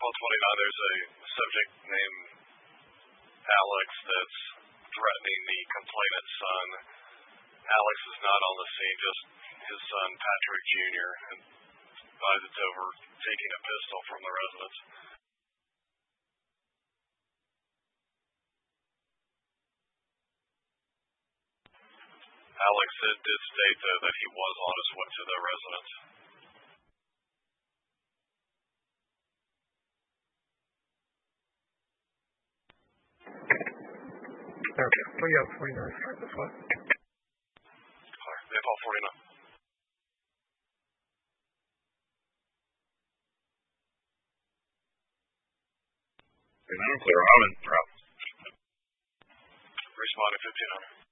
Vehicle 29, there's a subject named Alex that's threatening the complainant's son. Alex is not on the scene, just his son, Patrick Jr., and advised it's over taking a pistol from the residence. Alex did state, though, that he was on his way to the residence. Okay, we got 49. Start this one. Vehicle 49. I'm clear. I'm in route. Responding 1500.